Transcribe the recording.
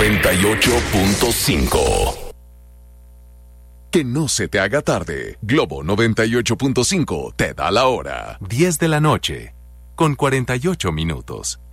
98.5. Que no se te haga tarde. Globo 98.5 te da la hora. 10 de la noche, con 48 minutos.